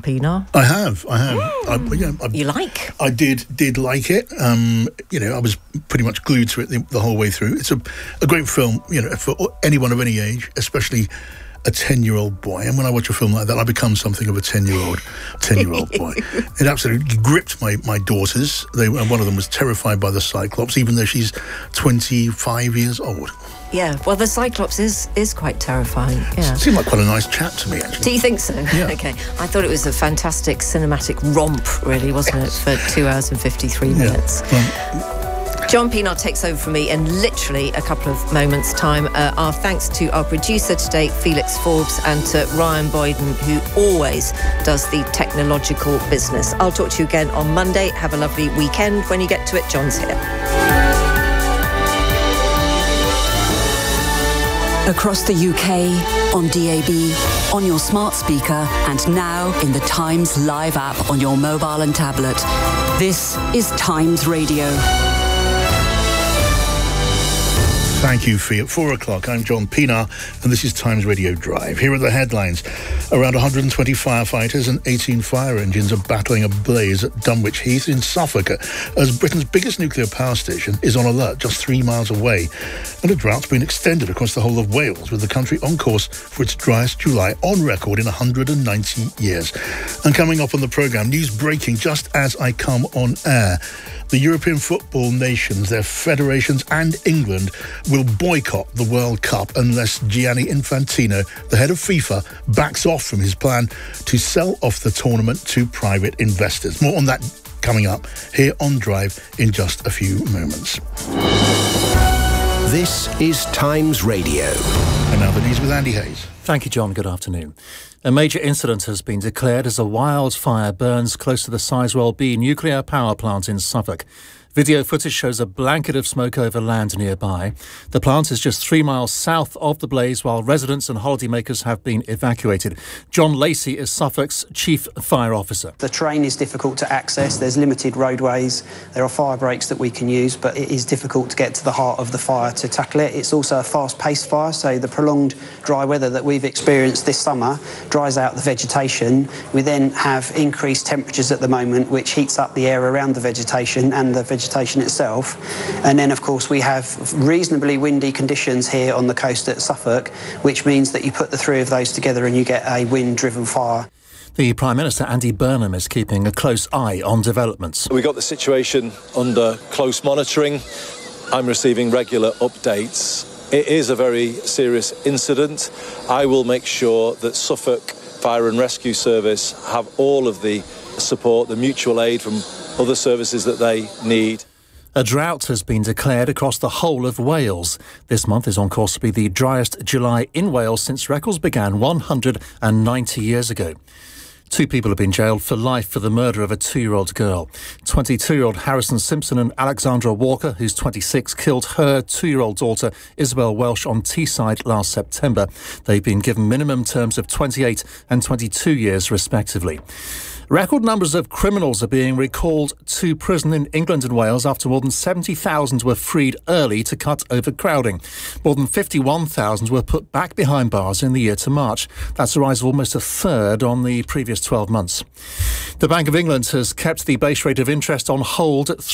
Pienaar. I have. You like? I did like it. I was pretty much glued to it the whole way through. It's a great film, for anyone of any age, especially a 10-year-old boy. And when I watch a film like that, I become something of a 10-year-old boy. It absolutely gripped my daughters. One of them was terrified by the Cyclops, even though she's 25 years old. Yeah, well, the Cyclops is quite terrifying. Yeah. It seemed like quite a nice chap to me, actually. Do you think so? Yeah. Okay. I thought it was a fantastic cinematic romp, really, wasn't it, for 2 hours and 53 minutes. Well, John Pienaar takes over from me in literally a couple of moments' time. Our thanks to our producer today, Felix Forbes, and to Ryan Boyden, who always does the technological business. I'll talk to you again on Monday. Have a lovely weekend. When you get to it, John's here. Across the UK, on DAB, on your smart speaker, and now in the Times Live app on your mobile and tablet. This is Times Radio. Thank you, Fee. At 4 o'clock, I'm John Pienaar, and this is Times Radio Drive. Here are the headlines. Around 120 firefighters and 18 fire engines are battling a blaze at Dunwich Heath in Suffolk, as Britain's biggest nuclear power station is on alert just 3 miles away. And a drought's been extended across the whole of Wales, with the country on course for its driest July on record in 190 years. And coming up on the programme, news breaking just as I come on air. The European football nations, their federations and England will boycott the World Cup unless Gianni Infantino, the head of FIFA, backs off from his plan to sell off the tournament to private investors. More on that coming up here on Drive in just a few moments. This is Times Radio. And now the news with Andy Hayes. Thank you, John. Good afternoon. A major incident has been declared as a wildfire burns close to the Sizewell B nuclear power plant in Suffolk. Video footage shows a blanket of smoke over land nearby. The plant is just 3 miles south of the blaze, while residents and holidaymakers have been evacuated. John Lacey is Suffolk's chief fire officer. The terrain is difficult to access. There's limited roadways. There are fire breaks that we can use, but it is difficult to get to the heart of the fire to tackle it. It's also a fast-paced fire, so the prolonged dry weather that we've experienced this summer dries out the vegetation. We then have increased temperatures at the moment, which heats up the air around the vegetation and the vegetation itself. And then, of course, we have reasonably windy conditions here on the coast at Suffolk, which means that you put the three of those together and you get a wind-driven fire. The Prime Minister, Andy Burnham, is keeping a close eye on developments. We got the situation under close monitoring. I'm receiving regular updates. It is a very serious incident. I will make sure that Suffolk Fire and Rescue Service have all of the support, the mutual aid from other services that they need. A drought has been declared across the whole of Wales. This month is on course to be the driest July in Wales since records began 190 years ago. 2 people have been jailed for life for the murder of a 2-year-old girl. 22-year-old Harrison Simpson and Alexandra Walker, who's 26, killed her 2-year-old daughter, Isabel Welsh, on Teesside last September. They've been given minimum terms of 28 and 22 years, respectively. Record numbers of criminals are being recalled to prison in England and Wales after more than 70,000 were freed early to cut overcrowding. More than 51,000 were put back behind bars in the year to March. That's a rise of almost a third on the previous 12 months. The Bank of England has kept the base rate of interest on hold at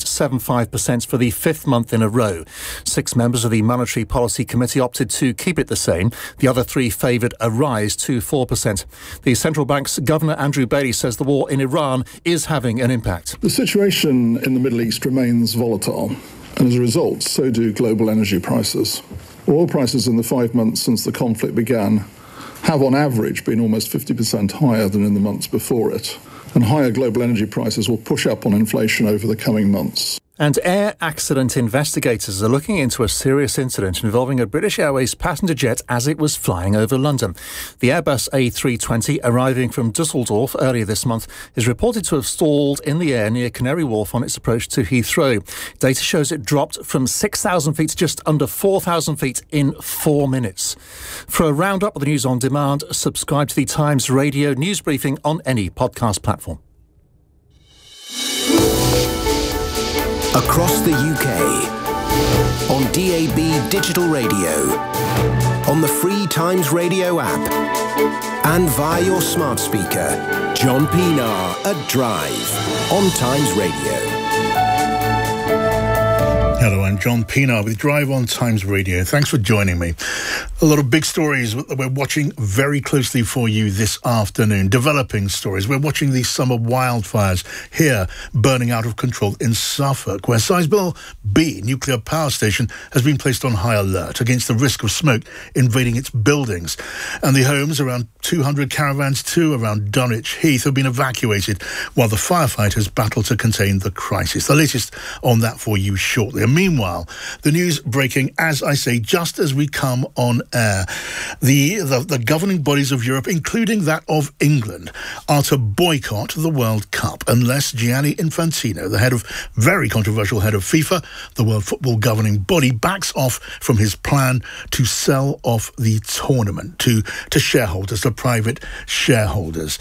3.75% for the 5th month in a row. 6 members of the Monetary Policy Committee opted to keep it the same. The other 3 favoured a rise to 4%. The central bank's Governor Andrew Bailey says the war in Iran is having an impact. The situation in the Middle East remains volatile, and as a result, so do global energy prices. Oil prices in the 5 months since the conflict began have on average been almost 50% higher than in the months before it, and higher global energy prices will push up on inflation over the coming months. And air accident investigators are looking into a serious incident involving a British Airways passenger jet as it was flying over London. The Airbus A320, arriving from Dusseldorf earlier this month, is reported to have stalled in the air near Canary Wharf on its approach to Heathrow. Data shows it dropped from 6,000 feet to just under 4,000 feet in 4 minutes. For a roundup of the news on demand, subscribe to the Times Radio news briefing on any podcast platform. Across the UK, on DAB Digital Radio, on the free Times Radio app, And via your smart speaker, John Pienaar at Drive on Times Radio. Hello, I'm John Pienaar with Drive on Times Radio. Thanks for joining me. A lot of big stories that we're watching very closely for you this afternoon. Developing stories. We're watching these summer wildfires here burning out of control in Suffolk, where Sizewell B nuclear power station has been placed on high alert against the risk of smoke invading its buildings. And the homes, around 200 caravans too, around Dunwich Heath have been evacuated while the firefighters battle to contain the crisis. The latest on that for you shortly. And meanwhile, the news breaking, as I say, just as we come on air. The governing bodies of Europe, including that of England, are to boycott the World Cup unless Gianni Infantino, the very controversial head of FIFA, the World Football governing body, backs off from his plan to sell off the tournament to shareholders, to private shareholders.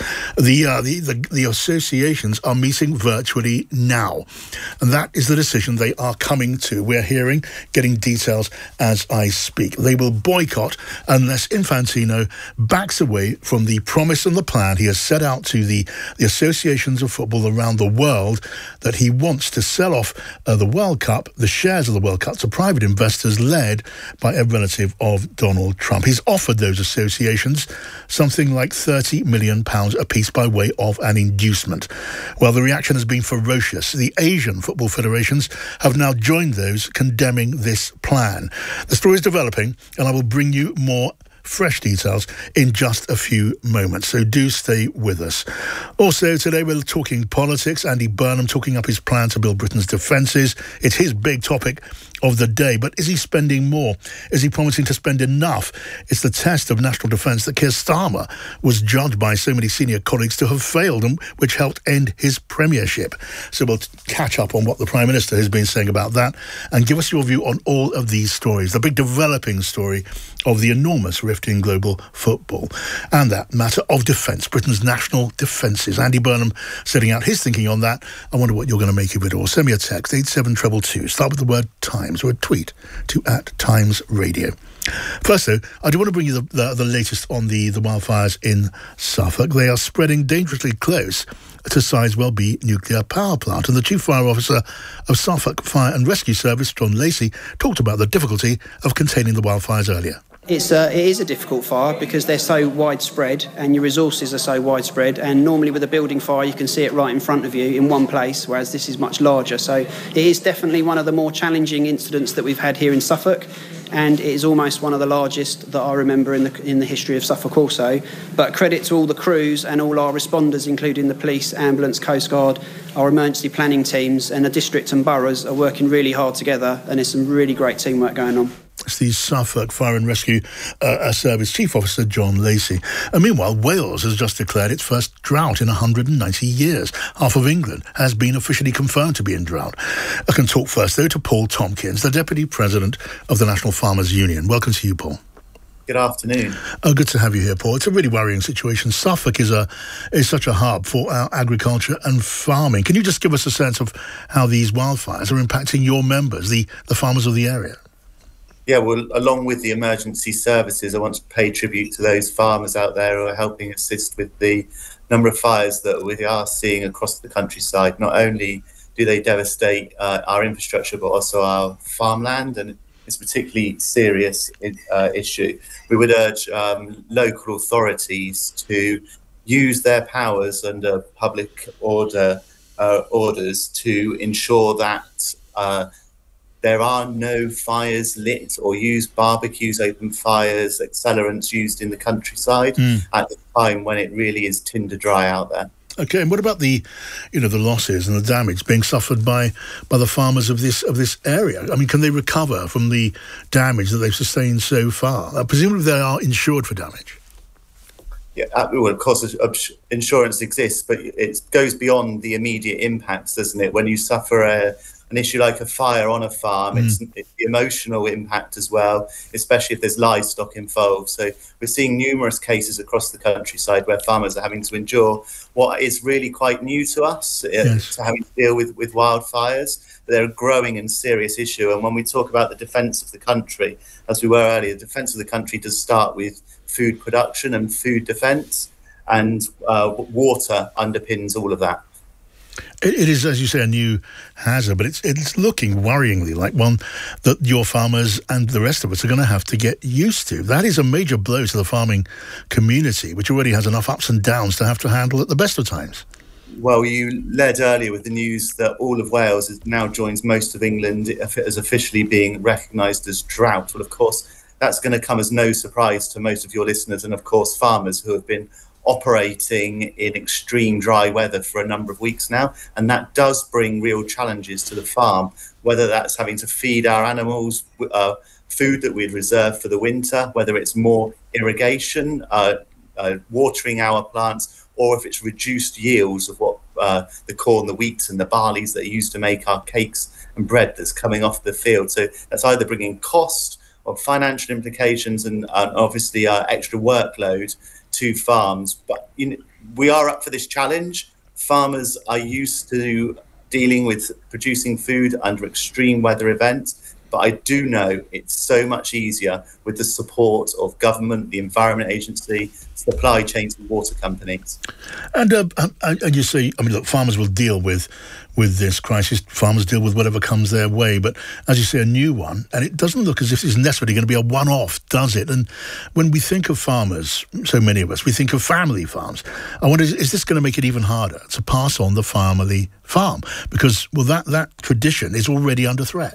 The associations are meeting virtually now, and that is the decision they are coming to. We're getting details as I speak. They will boycott unless Infantino backs away from the promise and the plan he has set out to the associations of football around the world that he wants to sell off the World Cup, the shares of the World Cup, to private investors led by a relative of Donald Trump. He's offered those associations something like £30 million apiece by way of an inducement. Well, the reaction has been ferocious. The Asian football federations have now joined those condemning this plan. The story is developing, and I will bring you more fresh details in just a few moments, so do stay with us. Also, today we're talking politics. Andy Burnham talking up his plan to build Britain's defences. It's his big topic of the day, but is he spending more? Is he promising to spend enough? It's the test of national defence that Keir Starmer was judged by so many senior colleagues to have failed, and which helped end his premiership. So we'll catch up on what the Prime Minister has been saying about that and give us your view on all of these stories. The big developing story of the enormous rift in global football and that matter of defence, Britain's national defences. Andy Burnham setting out his thinking on that. I wonder what you're going to make of it all. Send me a text, 87222. Start with the word Times, or a tweet to @TimesRadio. First, though, I do want to bring you the latest on the wildfires in Suffolk. They are spreading dangerously close to Sizewell B nuclear power plant. And the Chief Fire Officer of Suffolk Fire and Rescue Service, John Lacey, talked about the difficulty of containing the wildfires earlier. It is a difficult fire because they're so widespread and your resources are so widespread, and normally with a building fire you can see it right in front of you in one place, whereas this is much larger. So it is definitely one of the more challenging incidents that we've had here in Suffolk, and it is almost one of the largest that I remember in the history of Suffolk also. But credit to all the crews and all our responders, including the police, ambulance, Coast Guard, our emergency planning teams, and the district and boroughs are working really hard together, and there's some really great teamwork going on. It's the Suffolk Fire and Rescue Service Chief Officer John Lacey. And meanwhile, Wales has just declared its first drought in 190 years. Half of England has been officially confirmed to be in drought. I can talk first, though, to Paul Tompkins, the Deputy President of the National Farmers Union. Welcome to you, Paul. Good afternoon. Oh, good to have you here, Paul. It's a really worrying situation. Suffolk is such a hub for our agriculture and farming. Can you just give us a sense of how these wildfires are impacting your members, the farmers of the area? Yeah, well, along with the emergency services, I want to pay tribute to those farmers out there who are helping assist with the number of fires that we are seeing across the countryside. Not only do they devastate our infrastructure, but also our farmland, and it's a particularly serious issue. We would urge local authorities to use their powers under public orders to ensure that there are no fires lit or used, barbecues, open fires, accelerants used in the countryside at the time when it really is tinder dry out there. Okay, and what about the losses and the damage being suffered by the farmers of this area? I mean, can they recover from the damage that they've sustained so far? Presumably they are insured for damage. Yeah, well, of course, insurance exists, but it goes beyond the immediate impacts, doesn't it? When you suffer an issue like a fire on a farm, it's the emotional impact as well, especially if there's livestock involved. So we're seeing numerous cases across the countryside where farmers are having to endure what is really quite new to us, to having to deal with wildfires. They're a growing and serious issue. And when we talk about the defence of the country, as we were earlier, the defence of the country does start with food production and food defence, and water underpins all of that. It is, as you say, a new hazard, but it's looking worryingly like one that your farmers and the rest of us are going to have to get used to. That is a major blow to the farming community, which already has enough ups and downs to have to handle at the best of times. Well, you led earlier with the news that all of Wales now joins most of England as officially being recognised as drought. Well, of course, that's going to come as no surprise to most of your listeners and, of course, farmers who have been operating in extreme dry weather for a number of weeks now, and that does bring real challenges to the farm, whether that's having to feed our animals food that we'd reserved for the winter, whether it's more irrigation, watering our plants, or if it's reduced yields of what the corn, the wheat and the barleys that are used to make our cakes and bread that's coming off the field. So that's either bringing cost or financial implications and obviously extra workload to farms. But we are up for this challenge. Farmers are used to dealing with producing food under extreme weather events, but I do know it's so much easier with the support of government, the Environment Agency, supply chains and water companies. And you say, I mean, look, farmers will deal with this crisis. Farmers deal with whatever comes their way. But as you say, a new one, and it doesn't look as if it's necessarily going to be a one-off, does it? And when we think of farmers, so many of us, we think of family farms. I wonder, is this going to make it even harder to pass on the family farm? Because, well, that tradition is already under threat.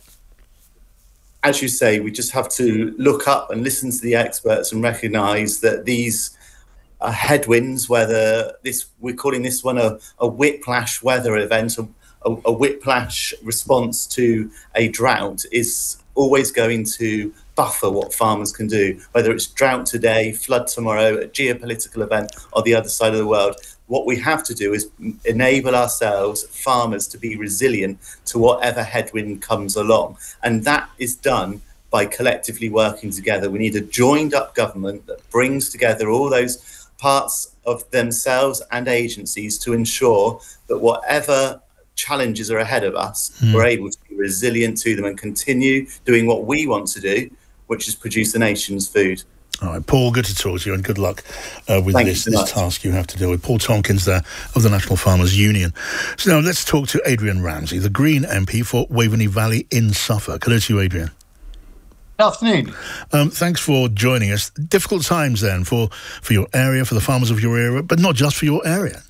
As you say, we just have to look up and listen to the experts and recognise that these headwinds, whether we're calling this one a whiplash weather event, a whiplash response to a drought, is always going to buffer what farmers can do, whether it's drought today, flood tomorrow, a geopolitical event or the other side of the world. What we have to do is enable ourselves, farmers, to be resilient to whatever headwind comes along. And that is done by collectively working together. We need a joined up government that brings together all those parts of themselves and agencies to ensure that whatever challenges are ahead of us, we're able to be resilient to them and continue doing what we want to do, which is produce the nation's food. All right, Paul, good to talk to you and good luck with this task you have to deal with. Paul Tompkins there of the National Farmers Union. So now let's talk to Adrian Ramsey, the Green MP for Waveney Valley in Suffolk. Hello to you, Adrian. Good afternoon. Thanks for joining us. Difficult times then for your area, for the farmers of your area, but not just for your area.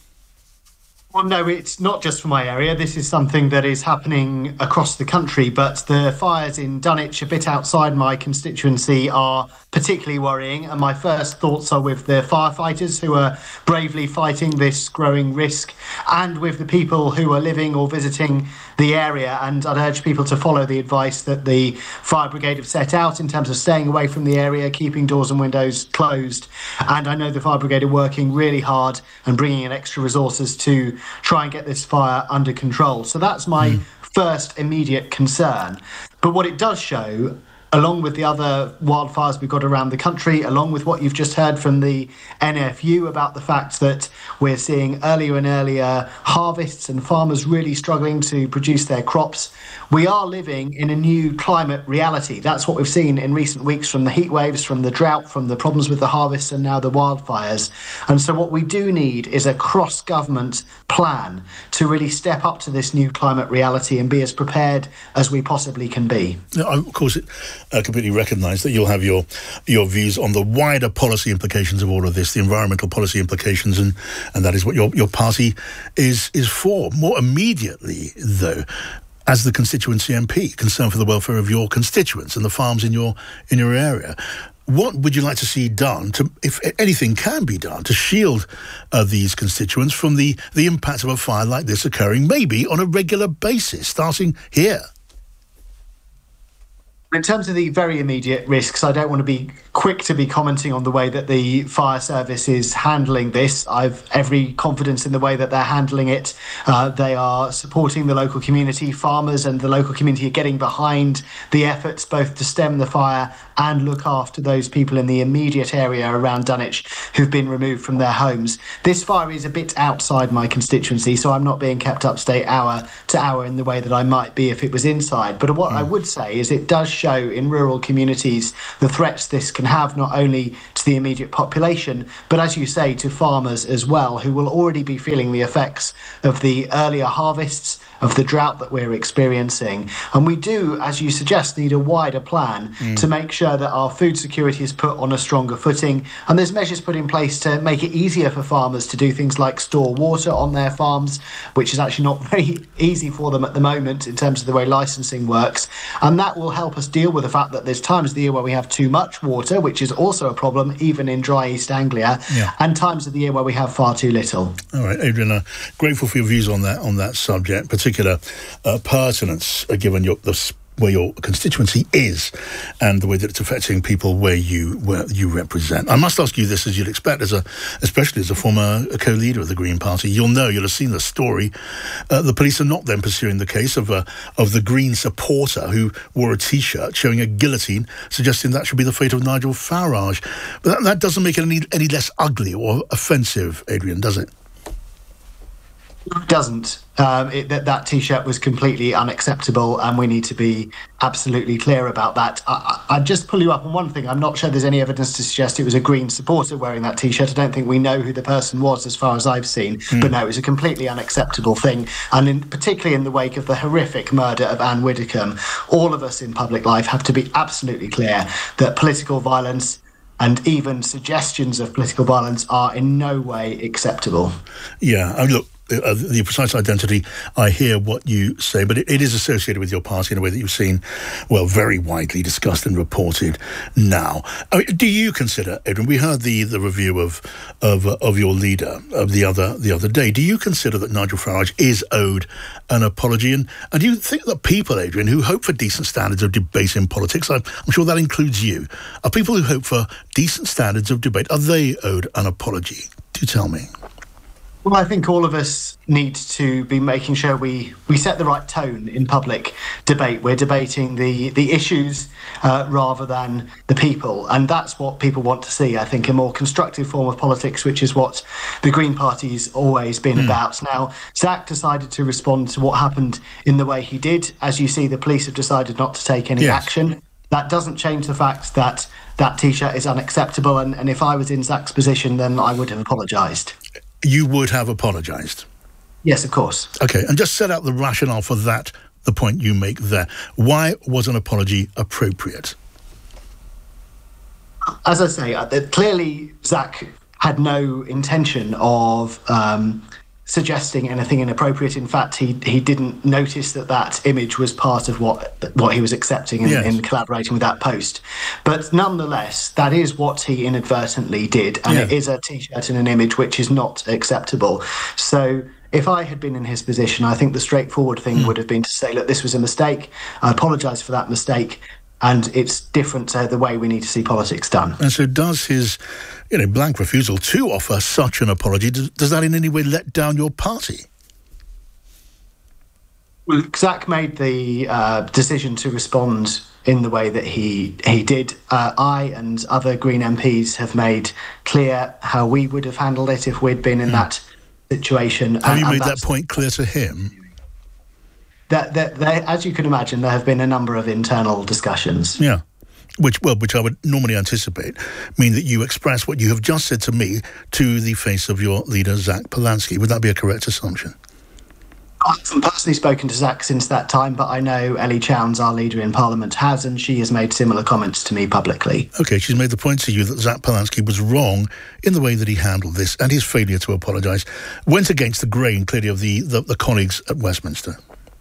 Well, no, it's not just for my area. This is something that is happening across the country, but the fires in Dunwich, a bit outside my constituency, are particularly worrying. And my first thoughts are with the firefighters who are bravely fighting this growing risk, and with the people who are living or visiting the area. And I'd urge people to follow the advice that the fire brigade have set out in terms of staying away from the area, keeping doors and windows closed. And I know the fire brigade are working really hard and bringing in extra resources to try and get this fire under control. So that's my first immediate concern. But what it does show, along with the other wildfires we've got around the country, along with what you've just heard from the NFU about the fact that we're seeing earlier and earlier harvests and farmers really struggling to produce their crops, we are living in a new climate reality. That's what we've seen in recent weeks from the heat waves, from the drought, from the problems with the harvests and now the wildfires. And so what we do need is a cross-government plan to really step up to this new climate reality and be as prepared as we possibly can be. Of course, I completely recognise that you'll have your views on the wider policy implications of all of this, the environmental policy implications, and that is what your party is for. More immediately, though, as the constituency MP, concerned for the welfare of your constituents and the farms in your area, what would you like to see done, if anything can be done, to shield these constituents from the impact of a fire like this occurring, maybe on a regular basis, starting here? In terms of the very immediate risks, I don't want to be quick to be commenting on the way that the fire service is handling this. I've every confidence in the way that they're handling it. They are supporting the local community. Farmers and the local community are getting behind the efforts both to stem the fire and look after those people in the immediate area around Dunwich who've been removed from their homes. This fire is a bit outside my constituency, so I'm not being kept up to date hour to hour in the way that I might be if it was inside. But what I would say is it does show in rural communities the threats this can have, not only to the immediate population, but as you say, to farmers as well, who will already be feeling the effects of the earlier harvests, of the drought that we're experiencing. And we do, as you suggest, need a wider plan to make sure that our food security is put on a stronger footing. And there's measures put in place to make it easier for farmers to do things like store water on their farms, which is actually not very easy for them at the moment in terms of the way licensing works. And that will help us deal with the fact that there's times of the year where we have too much water, which is also a problem, even in dry East Anglia, and times of the year where we have far too little. All right, Adrian, grateful for your views on that subject, particular pertinence given where your constituency is and the way that it's affecting people where you represent. I must ask you this, as you'd expect, especially as a former co-leader of the Green Party. You'll have seen the story. The police are not then pursuing the case of the Green supporter who wore a T-shirt showing a guillotine, suggesting that should be the fate of Nigel Farage. But that doesn't make it any less ugly or offensive, Adrian, does it? It doesn't. That T-shirt was completely unacceptable, and we need to be absolutely clear about that. I'd just pull you up on one thing. I'm not sure there's any evidence to suggest it was a Green supporter wearing that T-shirt. I don't think we know who the person was, as far as I've seen. But no, it was a completely unacceptable thing. And particularly in the wake of the horrific murder of Anne Widdecombe, all of us in public life have to be absolutely clear that political violence and even suggestions of political violence are in no way acceptable. Yeah, look, the precise identity, I hear what you say, but it is associated with your party in a way that you've seen, well, very widely discussed and reported now. I mean, do you consider, Adrian, we heard the review of your leader the other day. Do you consider that Nigel Farage is owed an apology? And do you think that people, Adrian, who hope for decent standards of debate in politics, I'm sure that includes you, are people who hope for decent standards of debate, are they owed an apology? Do tell me. Well, I think all of us need to be making sure we set the right tone in public debate. We're debating the issues rather than the people, and that's what people want to see. I think a more constructive form of politics, which is what the Green Party's always been about. Now, Zach decided to respond to what happened in the way he did. As you see, the police have decided not to take any action. That doesn't change the fact that that T-shirt is unacceptable, and if I was in Zach's position, then I would have apologised. You would have apologised? Yes, of course. OK, and just set out the rationale for that, the point you make there. Why was an apology appropriate? As I say, clearly Zach had no intention of suggesting anything inappropriate. In fact, he didn't notice that image was part of what he was accepting in collaborating with that post. But nonetheless, that is what he inadvertently did, and it is a T-shirt and an image which is not acceptable. So if I had been in his position, I think the straightforward thing would have been to say, look, this was a mistake. I apologise for that mistake. And it's different to the way we need to see politics done. And so does his, blank refusal to offer such an apology, does that in any way let down your party? Well, Zach made the decision to respond in the way that he did. I and other Green MPs have made clear how we would have handled it if we'd been in that situation. Have you made that point clear to him? That as you can imagine, there have been a number of internal discussions. Yeah, which I would normally anticipate mean that you express what you have just said to me to the face of your leader, Zach Polansky. Would that be a correct assumption? I haven't personally spoken to Zach since that time, but I know Ellie Chowns, our leader in Parliament, has, and she has made similar comments to me publicly. OK, she's made the point to you that Zach Polansky was wrong in the way that he handled this, and his failure to apologise went against the grain, clearly, of the colleagues at Westminster.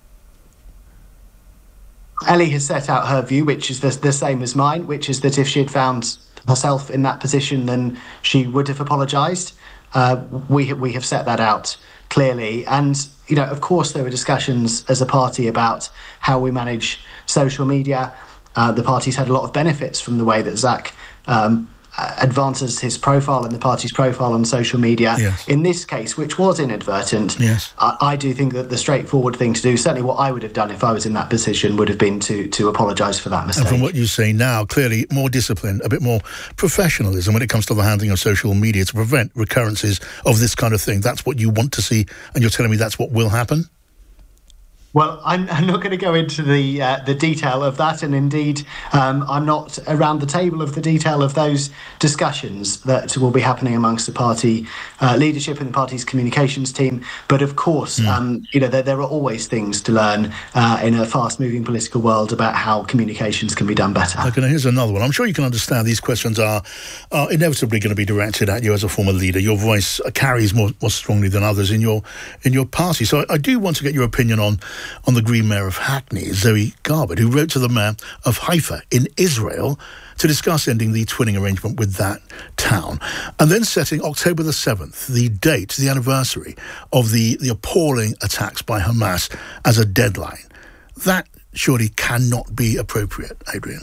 Ellie has set out her view, which is the same as mine, which is that if she had found herself in that position, then she would have apologised. We have set that out clearly. And, of course, there were discussions as a party about how we manage social media. The party's had a lot of benefits from the way that Zach advances his profile and the party's profile on social media. Yes. In this case, which was inadvertent, I do think that the straightforward thing to do, certainly what I would have done if I was in that position, would have been to apologise for that mistake. And from what you say now, clearly more discipline, a bit more professionalism when it comes to the handling of social media to prevent recurrences of this kind of thing. That's what you want to see, and you're telling me that's what will happen? Well, I'm not going to go into the detail of that, and indeed, I'm not around the table of the detail of those discussions that will be happening amongst the party leadership and the party's communications team. But of course, there are always things to learn in a fast-moving political world about how communications can be done better. Okay, now here's another one. I'm sure you can understand these questions are inevitably going to be directed at you as a former leader. Your voice carries more strongly than others in your party. So I do want to get your opinion on the Green Mayor of Hackney, Zoe Garbett, who wrote to the Mayor of Haifa in Israel to discuss ending the twinning arrangement with that town, and then setting October the 7th, the date, the anniversary of the appalling attacks by Hamas, as a deadline. That surely cannot be appropriate, Adrian.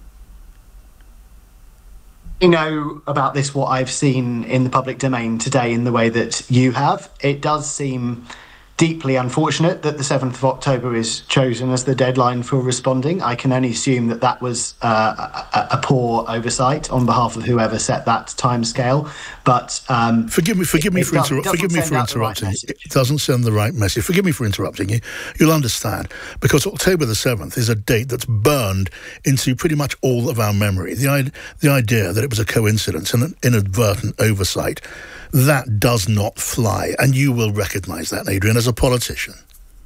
You know about this, what I've seen in the public domain today in the way that you have. It does seem deeply unfortunate that the 7th of October is chosen as the deadline for responding. I can only assume that that was a poor oversight on behalf of whoever set that timescale. But forgive me for interrupting. It doesn't send the right message. Forgive me for interrupting you. You'll understand, because October the 7th is a date that's burned into pretty much all of our memory. The idea that it was a coincidence and an inadvertent oversight, that does not fly, and you will recognise that, Adrian, as a politician.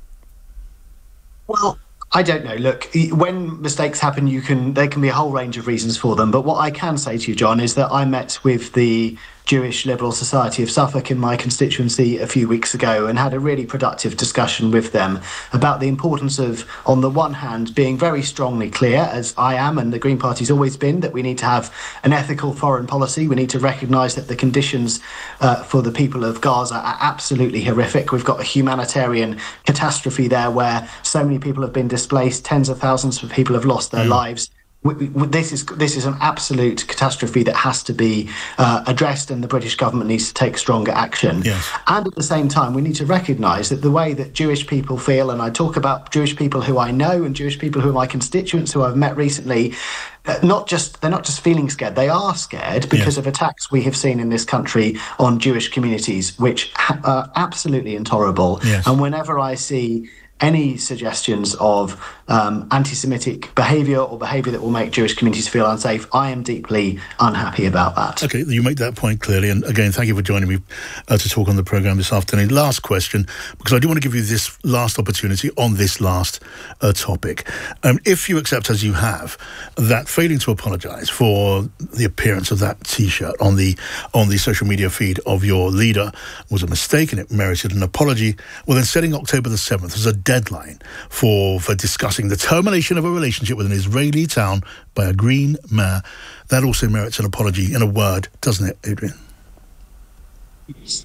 Well, I don't know. Look, when mistakes happen, there can be a whole range of reasons for them. But what I can say to you, John, is that I met with the Jewish Liberal Society of Suffolk in my constituency a few weeks ago and had a really productive discussion with them about the importance of, on the one hand, being very strongly clear, as I am and the Green Party's always been, that we need to have an ethical foreign policy. We need to recognise that the conditions for the people of Gaza are absolutely horrific. We've got a humanitarian catastrophe there where so many people have been displaced, tens of thousands of people have lost their lives. This is an absolute catastrophe that has to be addressed, and the British government needs to take stronger action. Yes. And at the same time, we need to recognise that the way that Jewish people feel, and I talk about Jewish people who I know and Jewish people who are my constituents who I've met recently, they're not just feeling scared, they are scared because of attacks we have seen in this country on Jewish communities, which are absolutely intolerable. Yes. And whenever I see any suggestions of anti-Semitic behaviour or behaviour that will make Jewish communities feel unsafe, I am deeply unhappy about that. Okay, you make that point clearly, and again, thank you for joining me to talk on the programme this afternoon. Last question, because I do want to give you this last opportunity on this last topic. If you accept, as you have, that failing to apologise for the appearance of that T-shirt on the social media feed of your leader was a mistake and it merited an apology, well then setting October the 7th as a deadline for discussing the termination of a relationship with an Israeli town by a Green mayor, that also merits an apology in a word, doesn't it, Adrian? Yes.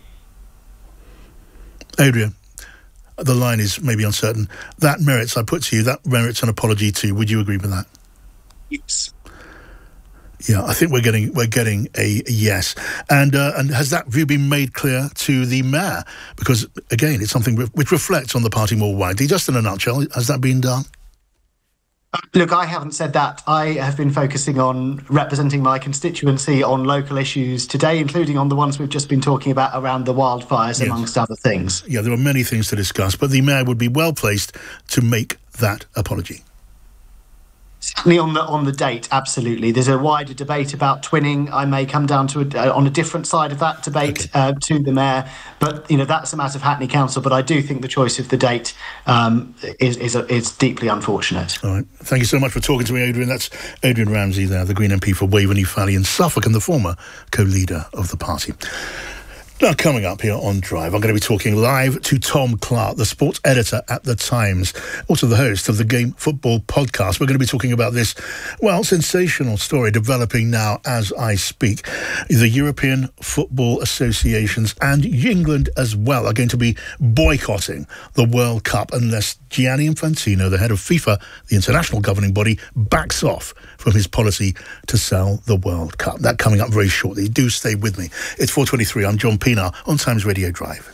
Adrian, the line is maybe uncertain. That merits, I put to you, that merits an apology too. Would you agree with that? Yes. Yeah, I think we're getting a yes. And has that view been made clear to the mayor? Because, again, it's something which reflects on the party more widely. Just in a nutshell, has that been done? Look, I haven't said that. I have been focusing on representing my constituency on local issues today, including on the ones we've just been talking about around the wildfires, amongst other things. Yeah, there are many things to discuss, but the mayor would be well placed to make that apology. Certainly on the date, absolutely. There's a wider debate about twinning. I may come down to on a different side of that debate to the mayor, but that's a matter of Hackney Council. But I do think the choice of the date is deeply unfortunate. All right, thank you so much for talking to me, Adrian. That's Adrian Ramsey there, the Green MP for Waveney Valley in Suffolk and the former co-leader of the party. Now, coming up here on Drive, I'm going to be talking live to Tom Clark, the sports editor at The Times, also the host of the Game Football podcast. We're going to be talking about this, sensational story developing now as I speak. The European Football Associations and England as well are going to be boycotting the World Cup unless Gianni Infantino, the head of FIFA, the international governing body, backs off from his policy to sell the World Cup. That coming up very shortly. Do stay with me. It's 4:23. I'm John Pienaar on Times Radio Drive.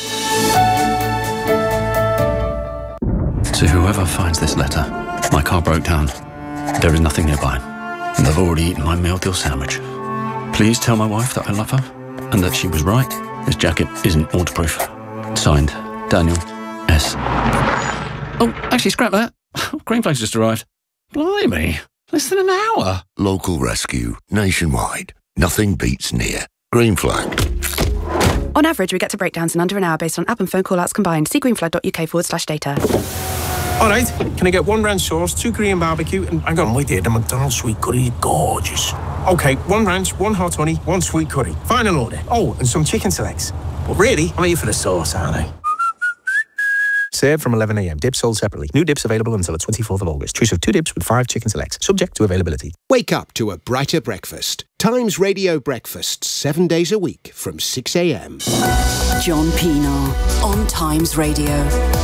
To whoever finds this letter, my car broke down. There is nothing nearby, and I've already eaten my meal deal sandwich. Please tell my wife that I love her and that she was right. This jacket isn't waterproof. Signed, Daniel S. Oh, actually, scrap that. Green flag's just arrived. Blimey, less than an hour. Local rescue, nationwide. Nothing beats near. Green flag. On average, we get to breakdowns in under an hour based on app and phone call-outs combined. See greenflag.uk/data. All right, can I get 1 ranch sauce, 2 Korean barbecue, and hang on, wait there, the McDonald's sweet curry, gorgeous. Okay, 1 ranch, 1 hot honey, 1 sweet curry. Final order. Oh, and some chicken selects. But really, I'm here for the sauce, aren't I? Served from 11 a.m. Dips sold separately. New dips available until the 24th of August. Choose of 2 dips with 5 chicken selects. Subject to availability. Wake up to a brighter breakfast. Times Radio Breakfast, 7 days a week from 6 a.m. John Pienaar on Times Radio.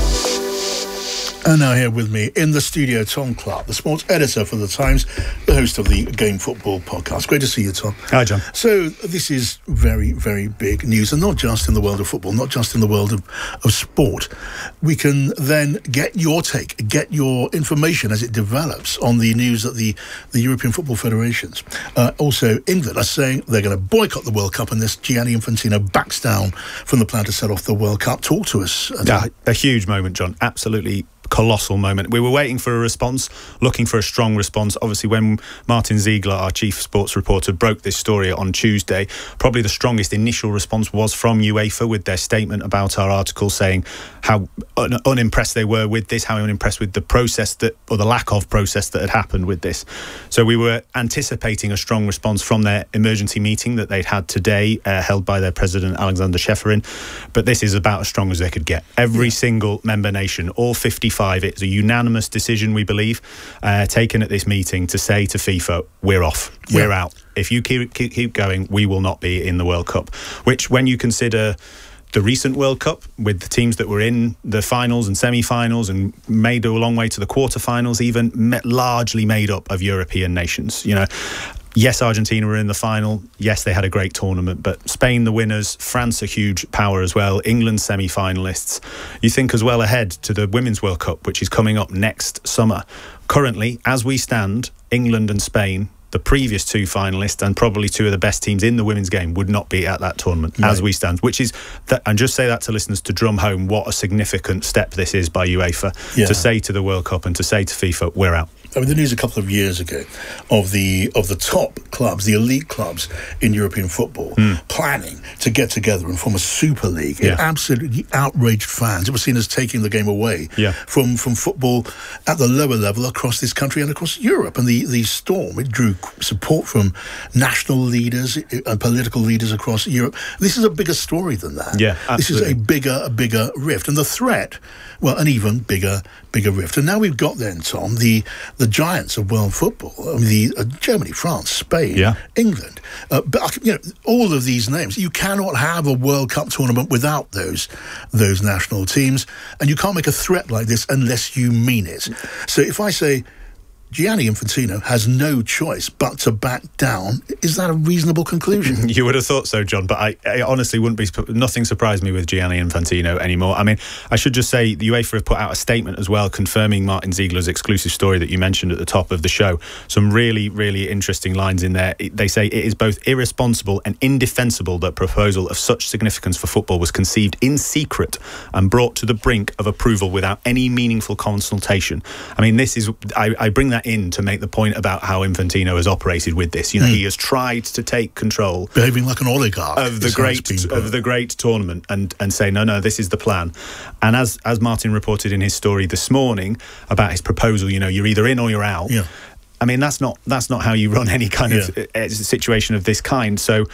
And now here with me in the studio, Tom Clark, the sports editor for The Times, the host of the Game Football podcast. Great to see you, Tom. Hi, John. So this is very, very big news, and not just in the world of football, not just in the world of sport. We can then get your take, get your information as it develops on the news that the European Football Federations, also England, are saying they're going to boycott the World Cup, and this Gianni Infantino backs down from the plan to set off the World Cup. Talk to us. Yeah, a huge moment, John. Absolutely colossal moment. We were waiting for a response, looking for a strong response. Obviously, when Martin Ziegler, our chief sports reporter, broke this story on Tuesday, probably the strongest initial response was from UEFA with their statement about our article, saying how unimpressed they were with this, how unimpressed with the process or the lack of process that had happened with this. So we were anticipating a strong response from their emergency meeting that they'd had today, held by their president, Alexander Ceferin. But this is about as strong as they could get. Every single member nation, all 55, it's a unanimous decision, we believe, taken at this meeting to say to FIFA, we're off, we're out. If you keep going, we will not be in the World Cup. Which, when you consider the recent World Cup, with the teams that were in the finals and semi-finals and made a long way to the quarter-finals, even largely made up of European nations, you know. Yes, Argentina were in the final. Yes, they had a great tournament. But Spain, the winners, France, a huge power as well, England, semi-finalists. You think as well ahead to the Women's World Cup, which is coming up next summer. Currently, as we stand, England and Spain, the previous 2 finalists and probably 2 of the best teams in the women's game, would not be at that tournament as we stand, which is, and just say that to listeners to drum home what a significant step this is by UEFA, to say to the World Cup and to say to FIFA, we're out. I mean, the news a couple of years ago of the top clubs, the elite clubs in European football, planning to get together and form a super league. It absolutely outraged fans. It was seen as taking the game away from football at the lower level across this country and across Europe. And the storm, it drew support from national leaders and political leaders across Europe. This is a bigger story than that. Yeah, absolutely. This is a bigger rift. And the threat, well, an even bigger rift. And now we've got then, Tom, the giants of world football. I mean, Germany, France, Spain, England. But you know, all of these names. You cannot have a World Cup tournament without those national teams, and you can't make a threat like this unless you mean it. So if I say Gianni Infantino has no choice but to back down, is that a reasonable conclusion? You would have thought so, John, but I honestly wouldn't be... Nothing surprised me with Gianni Infantino anymore. I mean, I should just say the UEFA have put out a statement as well confirming Martin Ziegler's exclusive story that you mentioned at the top of the show. Some really, really interesting lines in there. They say it is both irresponsible and indefensible that proposal of such significance for football was conceived in secret and brought to the brink of approval without any meaningful consultation. I mean, this is... I bring that in to make the point about how Infantino has operated with this. You know, he has tried to take control, behaving like an oligarch of the great tournament, and say no, this is the plan. And as Martin reported in his story this morning about his proposal, you know, you're either in or you're out. Yeah. I mean, that's not how you run any kind of situation of this kind. So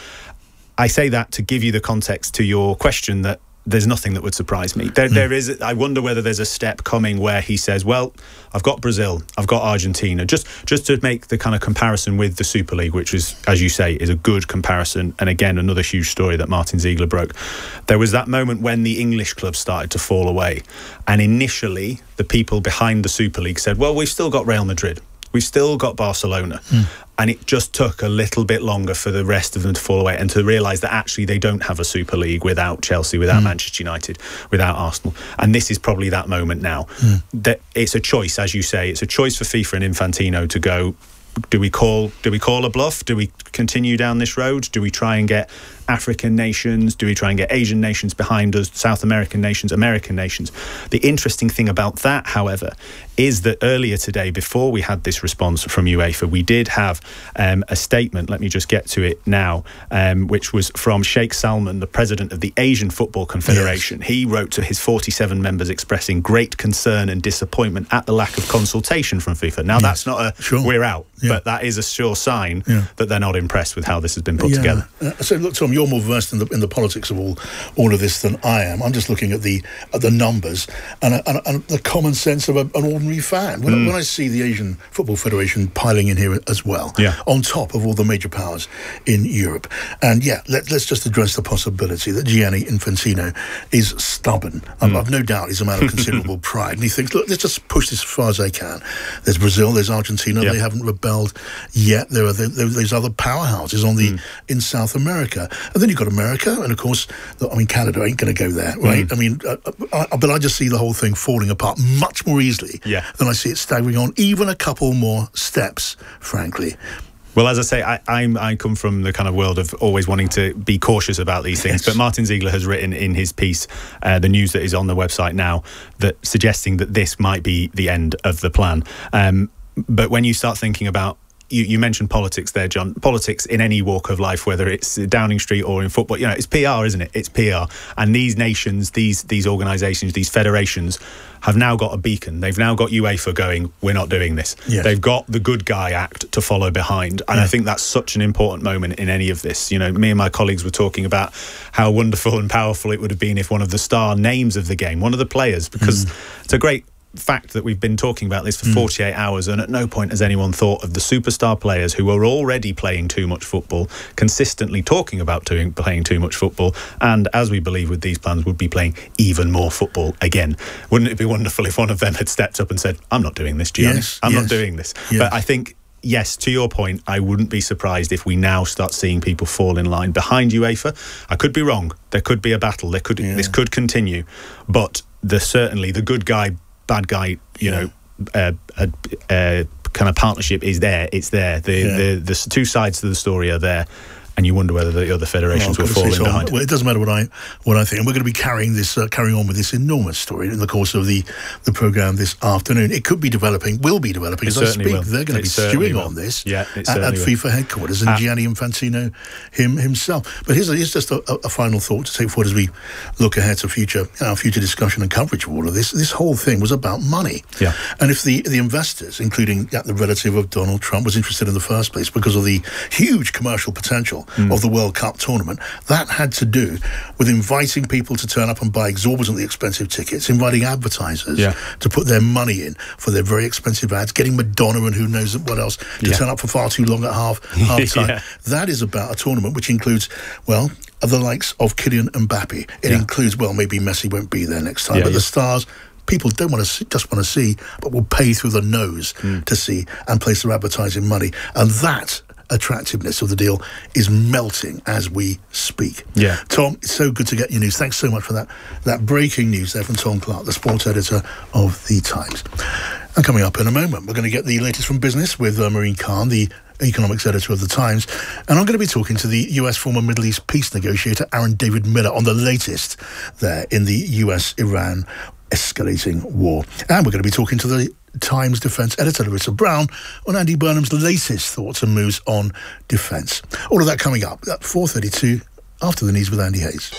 I say that to give you the context to your question that there's nothing that would surprise me. There is. I wonder whether there's a step coming where he says, well, I've got Brazil, I've got Argentina, just to make the kind of comparison with the Super League, which is, as you say, is a good comparison. And again, another huge story that Martin Ziegler broke. There was that moment when the English clubs started to fall away. And initially, the people behind the Super League said, well, we've still got Real Madrid. We've still got Barcelona. And it just took a little bit longer for the rest of them to fall away and to realise that actually they don't have a Super League without Chelsea, without Manchester United, without Arsenal. And this is probably that moment now. That it's a choice, as you say. It's a choice for FIFA and Infantino to go, do we call a bluff? Do we continue down this road? Do we try and get African nations? Do we try and get Asian nations behind us, South American nations, American nations? The interesting thing about that, however, is that earlier today, before we had this response from UEFA, we did have a statement, let me just get to it now, which was from Sheikh Salman, the president of the Asian Football Confederation. Yes. He wrote to his 47 members expressing great concern and disappointment at the lack of consultation from FIFA. Now, that's not a we're out, but that is a sure sign that they're not impressed with how this has been put together. So, look, Tom, you're more versed in the politics of all of this than I am. I'm just looking at the numbers and the common sense of an ordinary fan. When I see the Asian Football Federation piling in here as well, on top of all the major powers in Europe, and let's just address the possibility that Gianni Infantino is stubborn. I've no doubt he's a man of considerable pride, and he thinks, look, let's just push this as far as I can. There's Brazil, there's Argentina, they haven't rebelled yet. There are those other powerhouses in South America, and then you've got America, and of course, Canada ain't going to go there, right? But I just see the whole thing falling apart much more easily than I see it staggering on even a couple more steps, frankly. Well, as I say, I come from the kind of world of always wanting to be cautious about these things. But Martin Ziegler has written in his piece, the news that is on the website now, that suggesting that this might be the end of the plan. But when you start thinking about, you mentioned politics there, John. Politics in any walk of life, whether it's Downing Street or in football, it's PR, isn't it? It's PR. And these nations, these organisations, these federations have now got a beacon. They've now got UEFA going, we're not doing this. Yes. They've got the Good Guy Act to follow behind. And I think that's such an important moment in any of this. Me and my colleagues were talking about how wonderful and powerful it would have been if one of the star names of the game, one of the players, because it's a great fact that we've been talking about this for 48 hours, and at no point has anyone thought of the superstar players who are already playing too much football, consistently talking about playing too much football, and as we believe with these plans would be playing even more football again. Wouldn't it be wonderful if one of them had stepped up and said, I'm not doing this, Gianni. I'm not doing this. But I think, yes, to your point, I wouldn't be surprised if we now start seeing people fall in line behind UEFA. I could be wrong. There could be a battle. This could continue. But certainly the good guy, bad guy, kind of partnership is there. It's there. The two sides to the story are there. And you wonder whether the other federations will fall in behind. Well, it doesn't matter what I think. And we're going to be carrying on with this enormous story in the course of the programme this afternoon. It could be developing, will be developing as I speak. They're going to be stewing on this at FIFA headquarters, and Gianni Infantino himself. But here's just a final thought to take forward as we look ahead to future discussion and coverage of all of this. This whole thing was about money. Yeah. And if the investors, including the relative of Donald Trump, was interested in the first place because of the huge commercial potential of the World Cup tournament, that had to do with inviting people to turn up and buy exorbitantly expensive tickets, inviting advertisers to put their money in for their very expensive ads, getting Madonna and who knows what else to turn up for far too long at half time. That is about a tournament which includes, the likes of Kylian Mbappe. It includes, maybe Messi won't be there next time, but the stars people don't want to see, but will pay through the nose to see and place their advertising money. And that attractiveness of the deal is melting as we speak. Tom, it's so good to get your news. Thanks so much for that breaking news there from Tom Clark, the sports editor of The Times. And coming up in a moment, we're going to get the latest from business with Maureen Khan, the economics editor of The Times, and I'm going to be talking to the US former Middle East peace negotiator Aaron David Miller on the latest there in the US-Iran escalating war. And we're going to be talking to the Times defence editor Larissa Brown on Andy Burnham's latest thoughts and moves on defence. All of that coming up at 4:32 after the news with Andy Hayes.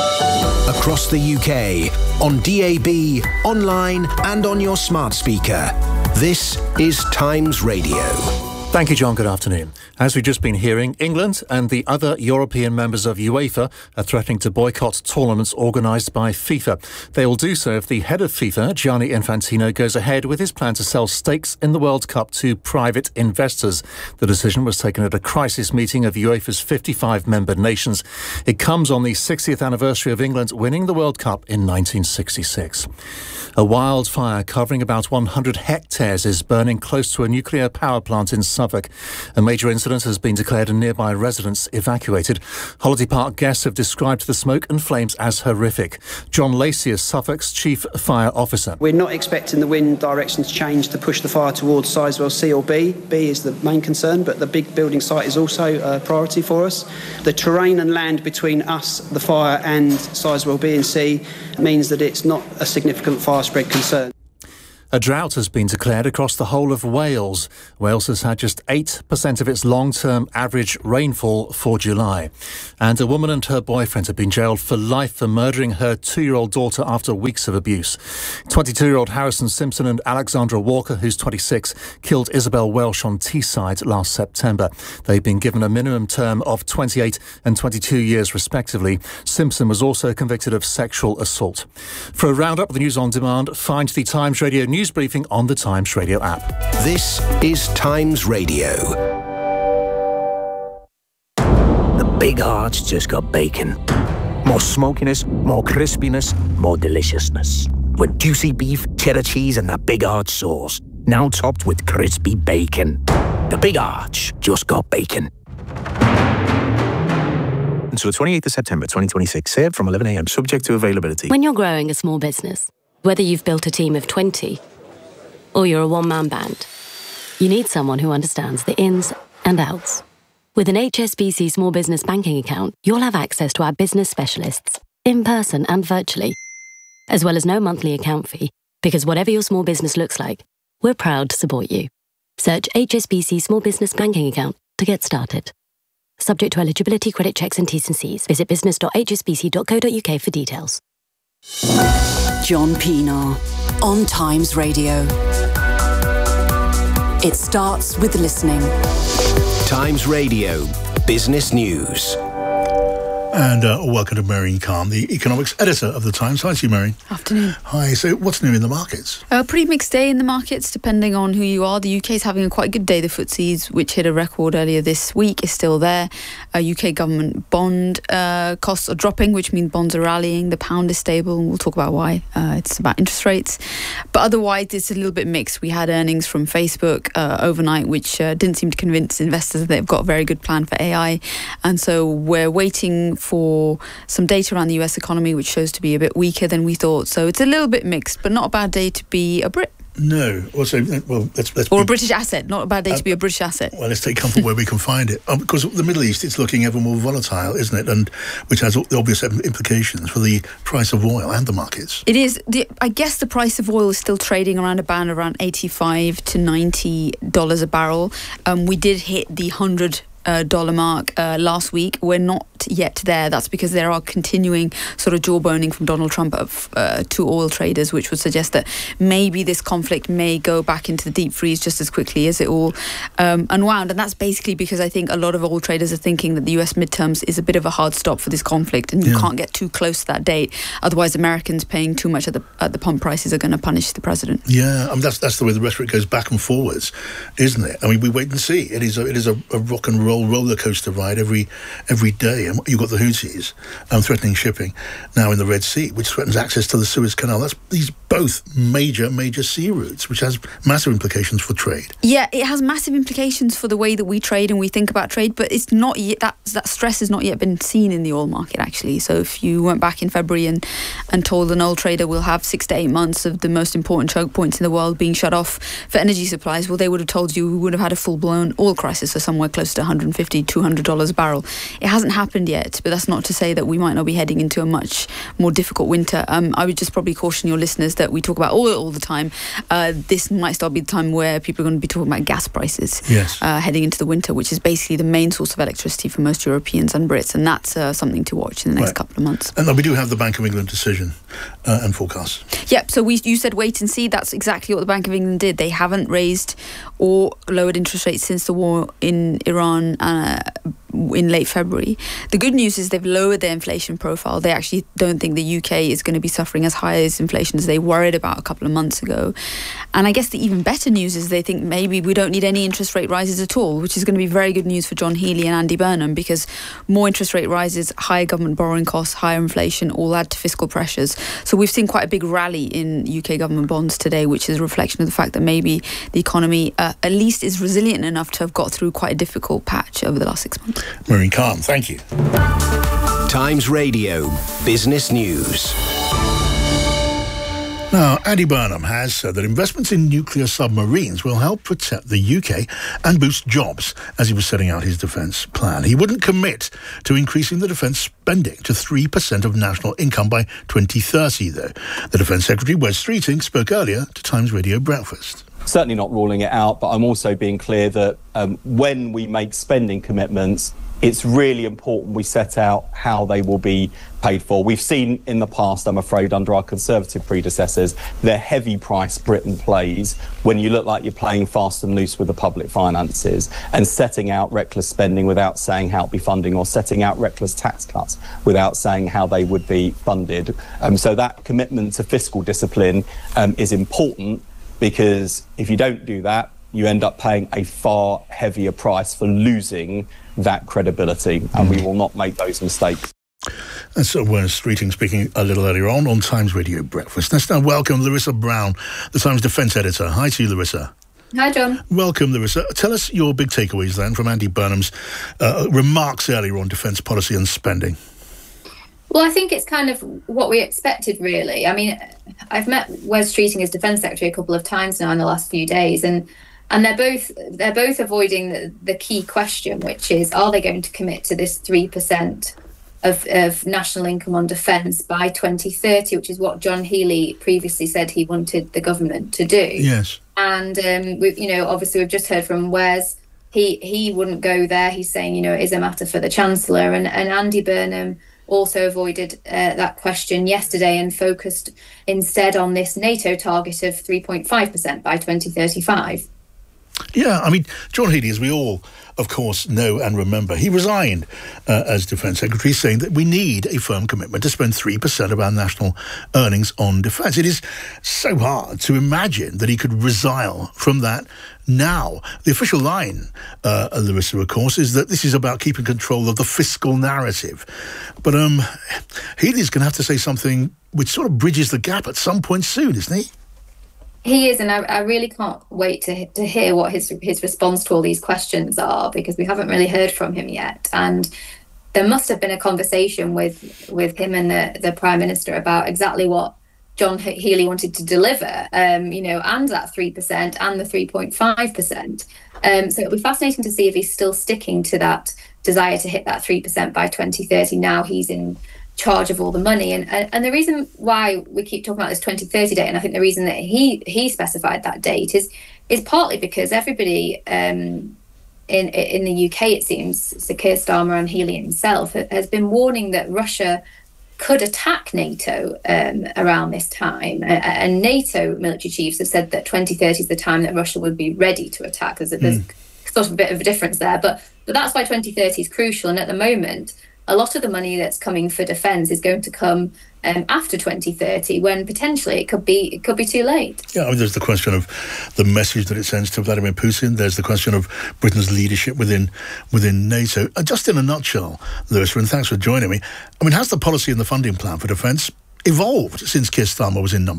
Across the UK, on DAB, online and on your smart speaker. This is Times Radio. Thank you, John. Good afternoon. As we've just been hearing, England and the other European members of UEFA are threatening to boycott tournaments organised by FIFA. They will do so if the head of FIFA, Gianni Infantino, goes ahead with his plan to sell stakes in the World Cup to private investors. The decision was taken at a crisis meeting of UEFA's 55 member nations. It comes on the 60th anniversary of England winning the World Cup in 1966. A wildfire covering about 100 hectares is burning close to a nuclear power plant in southern Suffolk. A major incident has been declared and nearby residents evacuated. Holiday Park guests have described the smoke and flames as horrific. John Lacey is Suffolk's Chief Fire Officer. We're not expecting the wind direction to change to push the fire towards Sizewell C or B. B is the main concern, but the big building site is also a priority for us. The terrain and land between us, the fire, and Sizewell B and C means that it's not a significant fire spread concern. A drought has been declared across the whole of Wales. Wales has had just 8% of its long-term average rainfall for July. And a woman and her boyfriend have been jailed for life for murdering her 2-year-old daughter after weeks of abuse. 22-year-old Harrison Simpson and Alexandra Walker, who's 26, killed Isabel Welsh on Teesside last September. They've been given a minimum term of 28 and 22 years respectively. Simpson was also convicted of sexual assault. For a roundup of the news on demand, find the Times Radio news briefing on the Times Radio app. This is Times Radio. The Big Arch just got bacon. More smokiness, more crispiness, more deliciousness. With juicy beef, cheddar cheese and the Big Arch sauce. Now topped with crispy bacon. The Big Arch just got bacon. Until the 28th of September 2026, served from 11 a.m, subject to availability. When you're growing a small business, whether you've built a team of 20 or you're a one-man band, you need someone who understands the ins and outs. With an HSBC Small Business Banking account, you'll have access to our business specialists, in person and virtually, as well as no monthly account fee, because whatever your small business looks like, we're proud to support you. Search HSBC Small Business Banking account to get started. Subject to eligibility, credit checks and T's and C's. Visit business.hsbc.co.uk for details. John Pienaar on Times Radio. It starts with listening. Times Radio Business News. And welcome to Maureen Calm, the economics editor of The Times. Hi to you, Maureen. Afternoon. Hi. So what's new in the markets? A pretty mixed day in the markets, depending on who you are. The UK is having a quite good day. The FTSEs, which hit a record earlier this week, is still there. UK government bond costs are dropping, which means bonds are rallying. The pound is stable, and we'll talk about why. It's about interest rates. But otherwise, it's a little bit mixed. We had earnings from Facebook overnight, which didn't seem to convince investors that they've got a very good plan for AI. And so we're waiting for some data around the US economy, which shows to be a bit weaker than we thought. So it's a little bit mixed, but not a bad day to be a Brit. No. Let's or a British asset. Not a bad day to be a British asset. Well, let's take comfort where we can find it. Because the Middle East, it's looking ever more volatile, isn't it? And which has obvious implications for the price of oil and the markets. It is. I guess the price of oil is still trading around a band around $85 to $90 a barrel. We did hit the $100 mark last week. We're not yet there. That's because there are continuing sort of jawboning from Donald Trump to oil traders, which would suggest that maybe this conflict may go back into the deep freeze just as quickly as it all unwound. And that's basically because I think a lot of oil traders are thinking that the US midterms is a bit of a hard stop for this conflict, and you can't get too close to that date. Otherwise, Americans paying too much at the pump prices are going to punish the president. Yeah, I mean, that's the way the rhetoric goes back and forwards, isn't it? I mean, we wait and see. It is a rock and roller coaster ride every day. And you've got the Houthis threatening shipping now in the Red Sea, which threatens access to the Suez Canal. These both major sea routes, which has massive implications for trade. Yeah, it has massive implications for the way that we trade and we think about trade, but it's not yet, that stress has not yet been seen in the oil market, actually. So if you went back in February and told an oil trader we'll have 6 to 8 months of the most important choke points in the world being shut off for energy supplies, well, they would have told you we would have had a full-blown oil crisis, so somewhere close to $150, $200 a barrel. It hasn't happened yet, but that's not to say that we might not be heading into a much more difficult winter. I would just probably caution your listeners that we talk about oil all the time. This might start be the time where people are going to be talking about gas prices heading into the winter, which is basically the main source of electricity for most Europeans and Brits, and that's something to watch in the next couple of months. And we do have the Bank of England decision and forecast. Yep, so you said wait and see. That's exactly what the Bank of England did. They haven't raised or lowered interest rates since the war in Iran in late February. The good news is they've lowered their inflation profile. They actually don't think the UK is going to be suffering as high as inflation as they worried about a couple of months ago. And I guess the even better news is they think maybe we don't need any interest rate rises at all, which is going to be very good news for John Healey and Andy Burnham, because more interest rate rises, higher government borrowing costs, higher inflation all add to fiscal pressures. So we've seen quite a big rally in UK government bonds today, which is a reflection of the fact that maybe the economy at least is resilient enough to have got through quite a difficult patch over the last 6 months. Maureen Khan, thank you. Times Radio Business News. Now, Andy Burnham has said that investments in nuclear submarines will help protect the UK and boost jobs as he was setting out his defence plan. He wouldn't commit to increasing the defence spending to 3% of national income by 2030, though. The Defence Secretary, Wes Streeting, spoke earlier to Times Radio Breakfast. Certainly not ruling it out, but I'm also being clear that when we make spending commitments, it's really important we set out how they will be paid for. We've seen in the past, I'm afraid, under our Conservative predecessors, the heavy price Britain plays when you look like you're playing fast and loose with the public finances and setting out reckless spending without saying how it be funding, or setting out reckless tax cuts without saying how they would be funded. So that commitment to fiscal discipline is important, because if you don't do that, you end up paying a far heavier price for losing that credibility, and we will not make those mistakes. That's Wes Streeting speaking a little earlier on Times Radio Breakfast. Let's now welcome Larissa Brown, the Times Defence Editor. Hi to you, Larissa. Hi, John. Welcome, Larissa. Tell us your big takeaways then from Andy Burnham's remarks earlier on defence policy and spending. Well, I think it's kind of what we expected, really. I mean, I've met Wes Streeting as Defence Secretary a couple of times now in the last few days, and they're both avoiding the key question, which is, are they going to commit to this 3% of national income on defence by 2030, which is what John Healey previously said he wanted the government to do. Yes. And obviously we've just heard from Wes. He wouldn't go there. He's saying, it is a matter for the Chancellor. And Andy Burnham also avoided that question yesterday and focused instead on this NATO target of 3.5% by 2035. Yeah, I mean, John Healey, as we all, of course, know and remember, he resigned as Defence Secretary, saying that we need a firm commitment to spend 3% of our national earnings on defence. It is so hard to imagine that he could resile from that now. The official line, Larissa, of course, is that this is about keeping control of the fiscal narrative. But Healey's going to have to say something which sort of bridges the gap at some point soon, isn't he? He is, and I really can't wait to hear what his response to all these questions are, because we haven't really heard from him yet. And there must have been a conversation with him and the Prime Minister about exactly what John Healey wanted to deliver, and that 3% and the 3.5%. So it'll be fascinating to see if he's still sticking to that desire to hit that 3% by 2030. Now he's in charge of all the money, and the reason why we keep talking about this 2030 date, and I think the reason that he specified that date is partly because everybody in the UK, it seems, Sir Keir Starmer and Healey himself, has been warning that Russia could attack NATO around this time, and NATO military chiefs have said that 2030 is the time that Russia would be ready to attack. There's sort of a bit of a difference there, but that's why 2030 is crucial. And at the moment, a lot of the money that's coming for defence is going to come after 2030, when potentially it could be too late. Yeah, I mean, there's the question of the message that it sends to Vladimir Putin. There's the question of Britain's leadership within NATO. Just in a nutshell, Larissa, and thanks for joining me. I mean, has the policy and the funding plan for defence evolved since Keir Starmer was in number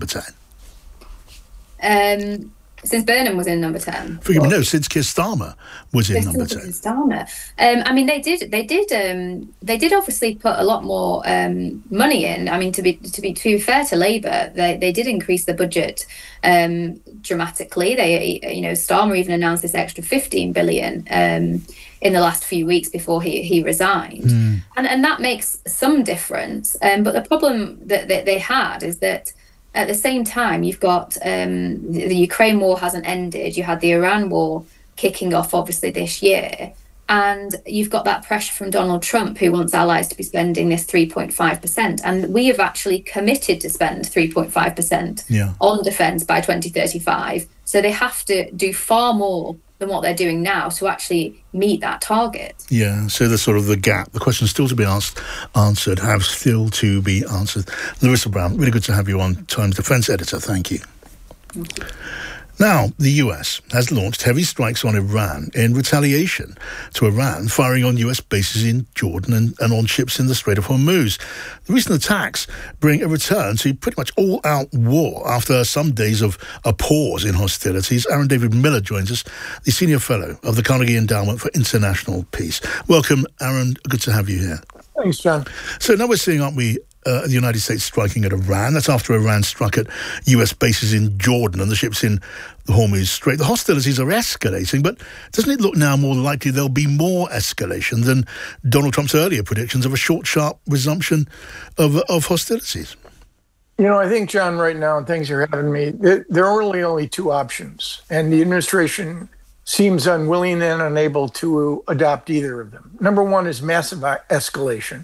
10? Since Burnham was in number 10. Forgive me, no, since Keir Starmer was in number 10. Starmer. I mean, they did obviously put a lot more money in. I mean, to be fair to Labour, they did increase the budget dramatically. Starmer even announced this extra 15 billion in the last few weeks before he resigned, and that makes some difference. But the problem that they had is that, at the same time, you've got the Ukraine war hasn't ended. You had the Iran war kicking off, obviously, this year. And you've got that pressure from Donald Trump, who wants allies to be spending this 3.5%. And we have actually committed to spend 3.5% on defence by 2035. So they have to do far more than what they're doing now to actually meet that target. Yeah, so there's sort of the gap. The questions still to be answered, have still to be answered. Larissa Brown, really good to have you on, Times Defence Editor. Thank you. Thank you. Now, the US has launched heavy strikes on Iran in retaliation to Iran firing on US bases in Jordan and on ships in the Strait of Hormuz. The recent attacks bring a return to pretty much all-out war after some days of a pause in hostilities. Aaron David Miller joins us, the Senior Fellow of the Carnegie Endowment for International Peace. Welcome, Aaron. Good to have you here. Thanks, John. So now we're seeing, aren't we, the United States striking at Iran. That's after Iran struck at US bases in Jordan and the ships in the Hormuz Strait. The hostilities are escalating, but doesn't it look now more likely there'll be more escalation than Donald Trump's earlier predictions of a short, sharp resumption of hostilities? You know, I think, John, right now, and thanks for having me, there are really only two options, and the administration seems unwilling and unable to adopt either of them. Number one is massive escalation.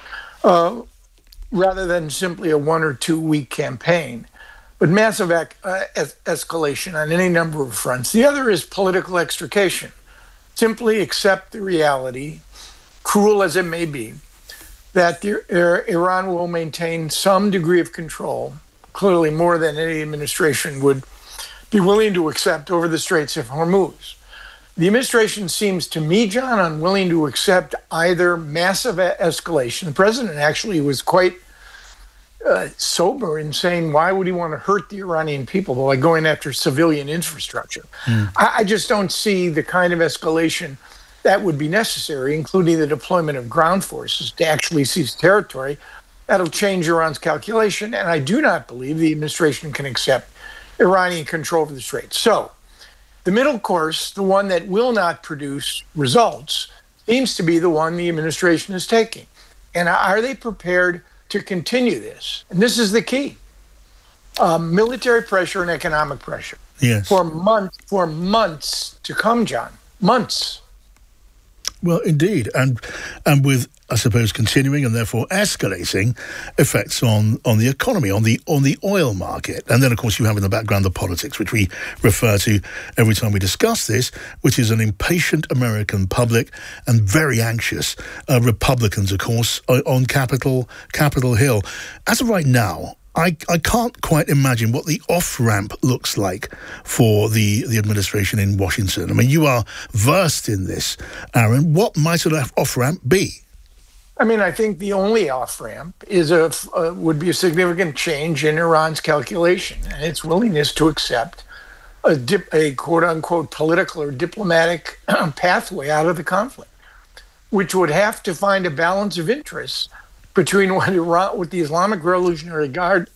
Rather than simply a 1 or 2 week campaign, but massive escalation on any number of fronts. The other is political extrication. Simply accept the reality, cruel as it may be, that Iran will maintain some degree of control, clearly more than any administration would be willing to accept over the Straits of Hormuz. The administration seems to me, John, unwilling to accept either massive escalation. The president actually was quite sober in saying, why would he want to hurt the Iranian people by going after civilian infrastructure? I just don't see the kind of escalation that would be necessary, including the deployment of ground forces to actually seize territory. That'll change Iran's calculation, and I do not believe the administration can accept Iranian control of the Strait. So, the middle course, the one that will not produce results, seems to be the one the administration is taking. And are they prepared to continue this? And this is the key. Military pressure and economic pressure. Yes. For months to come, John. Months. Well, indeed. And with, I suppose, continuing and therefore escalating effects on the economy, on the oil market. And then, of course, you have in the background the politics, which we refer to every time we discuss this, which is an impatient American public and very anxious Republicans, of course, on Capitol Hill. As of right now, I can't quite imagine what the off-ramp looks like for the administration in Washington. I mean, you are versed in this, Aaron. What might an off-ramp be? I mean, I think the only off-ramp is would be a significant change in Iran's calculation and its willingness to accept a quote-unquote political or diplomatic pathway out of the conflict, which would have to find a balance of interests between what the Islamic Revolutionary Guard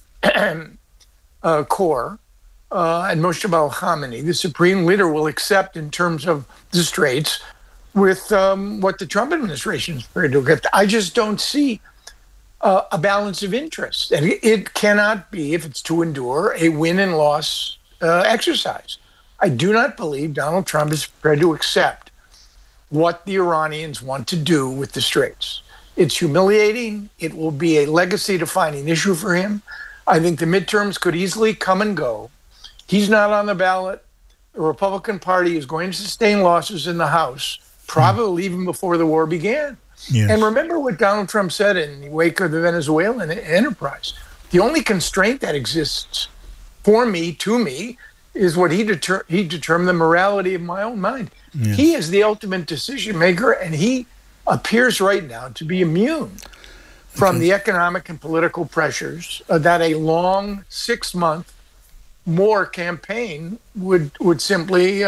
Corps and Moshtaba al-Khamenei, the supreme leader, will accept in terms of the Straits with what the Trump administration is prepared to accept. I just don't see a balance of interest. And it cannot be, if it's to endure, a win and loss exercise. I do not believe Donald Trump is prepared to accept what the Iranians want to do with the Straits. It's humiliating. It will be a legacy-defining issue for him. I think the midterms could easily come and go. He's not on the ballot. The Republican Party is going to sustain losses in the House, probably even before the war began. Yes. And remember what Donald Trump said in the wake of the Venezuelan enterprise. The only constraint that exists for me, to me, is what he determined the morality of my own mind. Yes. He is the ultimate decision maker, and he appears right now to be immune from the economic and political pressures that a long 6-month more campaign would simply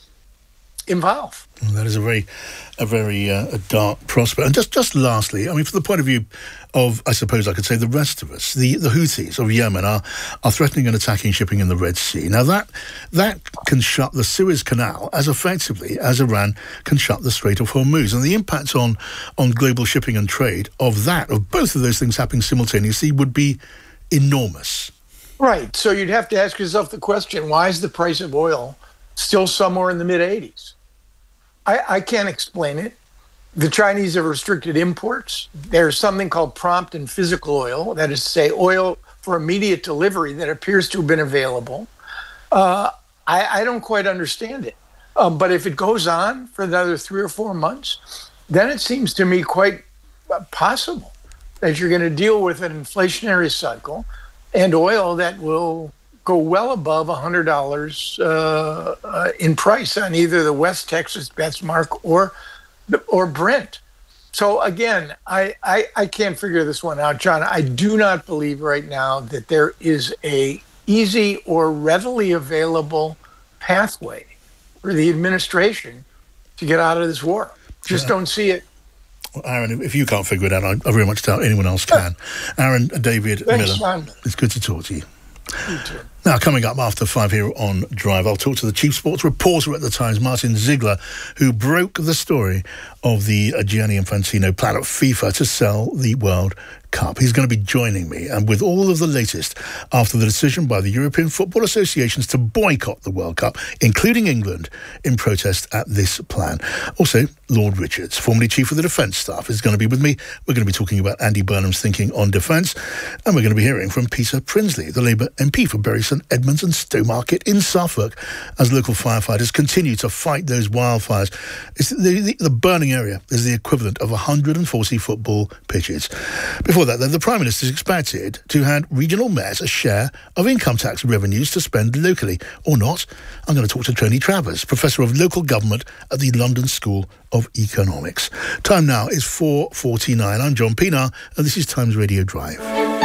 involve. Well, that is a very dark prospect. And just lastly, I mean, from the point of view of, I suppose I could say, the rest of us, the Houthis of Yemen are threatening and attacking shipping in the Red Sea. Now, that can shut the Suez Canal as effectively as Iran can shut the Strait of Hormuz. And the impact on global shipping and trade of both of those things happening simultaneously would be enormous. Right. So you'd have to ask yourself the question, why is the price of oil still somewhere in the mid-80s? I can't explain it. The Chinese have restricted imports. There's something called prompt and physical oil, that is to say, oil for immediate delivery that appears to have been available. I don't quite understand it. But if it goes on for another 3 or 4 months, then it seems to me quite possible that you're going to deal with an inflationary cycle and oil that will go well above $100 in price on either the West Texas benchmark or Brent. So again, I can't figure this one out, John. I do not believe right now that there is a easy or readily available pathway for the administration to get out of this war. Just don't see it. Well, Aaron, if you can't figure it out, I very much doubt anyone else can. Aaron David Thanks, Miller, John. it's good to talk to you. You too. Now, coming up after 5 here on Drive, I'll talk to the chief sports reporter at the Times, Martin Ziegler, who broke the story of the Gianni Infantino plan at FIFA to sell the World Cup. He's going to be joining me, and with all of the latest after the decision by the European Football Associations to boycott the World Cup, including England, in protest at this plan. Also, Lord Richards, formerly Chief of the Defence Staff, is going to be with me. We're going to be talking about Andy Burnham's thinking on defence, and we're going to be hearing from Peter Prinsley, the Labour MP for Bury St Edmunds and Stowmarket in Suffolk, as local firefighters continue to fight those wildfires. It's the burning area is the equivalent of 140 football pitches. Before that, the Prime Minister is expected to hand regional mayors a share of income tax revenues to spend locally, or not. I'm going to talk to Tony Travers, Professor of Local Government at the London School of Economics. Time now is 4:49. I'm John Pienaar, and this is Times Radio Drive.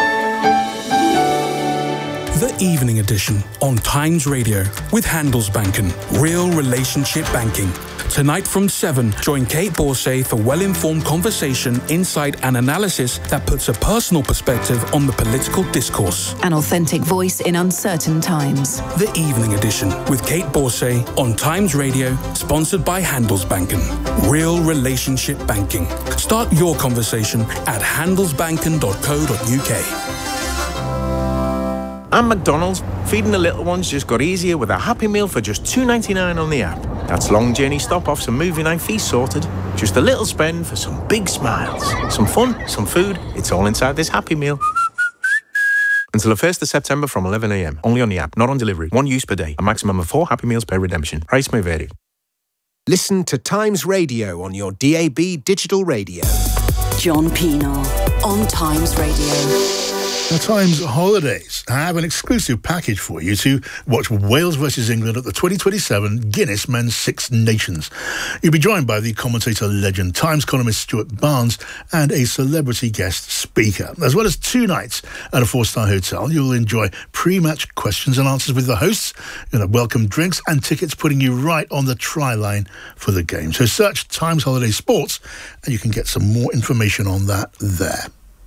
The Evening Edition on Times Radio with Handelsbanken, real relationship banking. Tonight from 7, join Kate Borsay for well-informed conversation, insight and analysis that puts a personal perspective on the political discourse. An authentic voice in uncertain times. The Evening Edition with Kate Borsay on Times Radio, sponsored by Handelsbanken. Real relationship banking. Start your conversation at handelsbanken.co.uk. And McDonald's, feeding the little ones just got easier with a Happy Meal for just $2.99 on the app. That's long journey stop-offs and movie night feast sorted. Just a little spend for some big smiles. Some fun, some food, it's all inside this Happy Meal. Until the 1st of September from 11 a.m. Only on the app, not on delivery. 1 use per day. A maximum of 4 Happy Meals per redemption. Price may vary. Listen to Times Radio on your DAB digital radio. John Pienaar on Times Radio. The Times Holidays have an exclusive package for you to watch Wales versus England at the 2027 Guinness Men's Six Nations. You'll be joined by the commentator legend, Times columnist Stuart Barnes, and a celebrity guest speaker. As well as 2 nights at a 4-star hotel, you'll enjoy pre-match questions and answers with the hosts, welcome drinks and tickets putting you right on the try line for the game. So search Times Holiday Sports and you can get some more information on that there.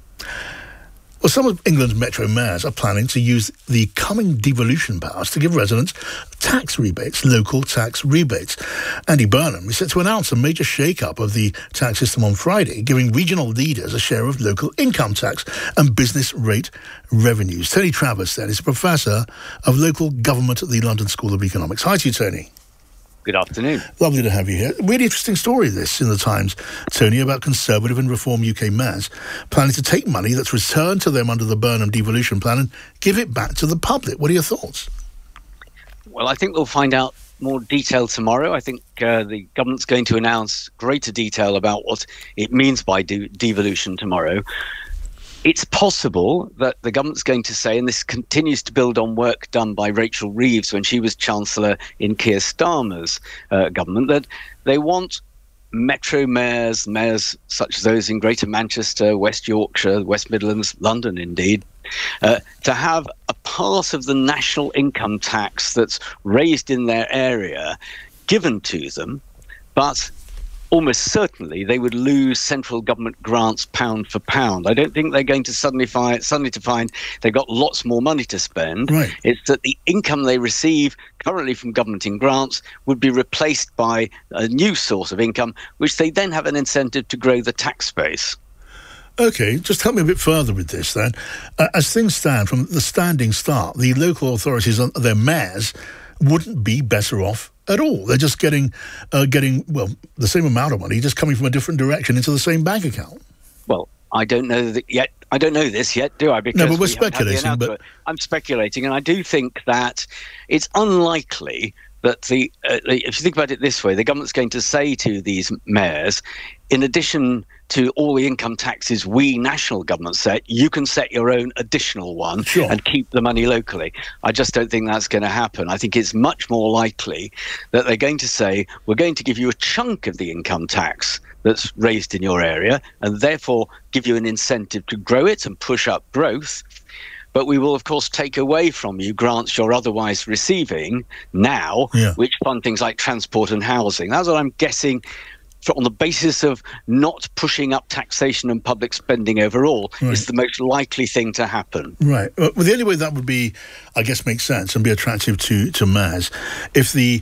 Well, some of England's metro mayors are planning to use the coming devolution powers to give residents tax rebates, local tax rebates. Andy Burnham is set to announce a major shake-up of the tax system on Friday, giving regional leaders a share of local income tax and business rate revenues. Tony Travers, then, is a professor of local government at the London School of Economics. Hi to you, Tony. Good afternoon. Lovely to have you here. Really interesting story, this, in the Times, Tony, about Conservative and Reform UK mayors planning to take money that's returned to them under the Burnham devolution plan and give it back to the public. What are your thoughts? Well, I think we'll find out more detail tomorrow. I think the government's going to announce greater detail about what it means by devolution tomorrow. It's possible that the government's going to say, and this continues to build on work done by Rachel Reeves when she was Chancellor in Keir Starmer's government, that they want metro mayors such as those in Greater Manchester, West Yorkshire, West Midlands, London indeed, to have a part of the national income tax that's raised in their area given to them, but almost certainly they would lose central government grants pound for pound. I don't think they're going to suddenly to find they've got lots more money to spend. Right. It's that the income they receive currently from government in grants would be replaced by a new source of income, which they then have an incentive to grow the tax base. OK, just help me a bit further with this then. As things stand, from the standing start, the local authorities and their mayors wouldn't be better off at all. They're just getting the same amount of money, just coming from a different direction into the same bank account. Well, I don't know that yet. I don't know this yet, do I? Because no, but we're speculating. I'm speculating, and I do think that it's unlikely that if you think about it this way, the government's going to say to these mayors, in addition to all the income taxes we national government set, you can set your own additional one and keep the money locally. I just don't think that's going to happen. I think it's much more likely that they're going to say, we're going to give you a chunk of the income tax that's raised in your area and therefore give you an incentive to grow it and push up growth. But we will, of course, take away from you grants you're otherwise receiving now, which fund things like transport and housing. That's what I'm guessing, on the basis of not pushing up taxation and public spending overall, is the most likely thing to happen. Right. Well, the only way that would be, I guess, make sense and be attractive to mayors, if the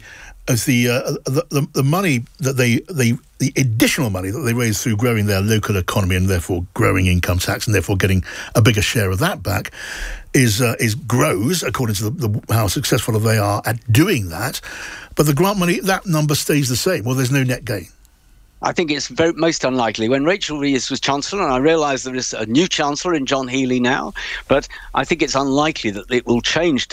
money that the additional money that they raise through growing their local economy and therefore growing income tax and therefore getting a bigger share of that back is grows according to how successful they are at doing that, but the grant money, that number stays the same. Well, there's no net gain. I think it's most unlikely. When Rachel Reeves was Chancellor, and I realise there is a new Chancellor in John Healey now, but I think it's unlikely that it will change